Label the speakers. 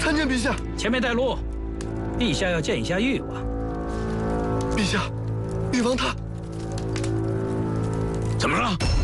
Speaker 1: 参见陛下。
Speaker 2: 前面带路，陛下要见一下誉王。
Speaker 1: 陛下，誉王他
Speaker 3: 怎么了？